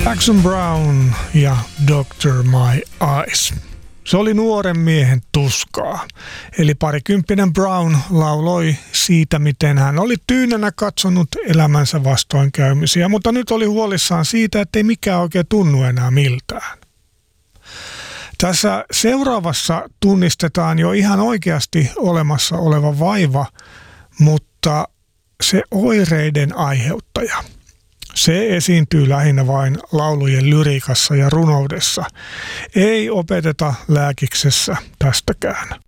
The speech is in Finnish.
Jackson Brown ja Dr. My Eyes. Se oli nuoren miehen tuskaa. Eli parikymppinen Brown lauloi siitä, miten hän oli tyynänä katsonut elämänsä vastoinkäymisiä, mutta nyt oli huolissaan siitä, ettei mikään oikein tunnu enää miltään. Tässä seuraavassa tunnistetaan jo ihan oikeasti olemassa oleva vaiva, mutta se oireiden aiheuttaja. Se esiintyy lähinnä vain laulujen lyriikassa ja runoudessa. Ei opeteta lääkiksessä tästäkään.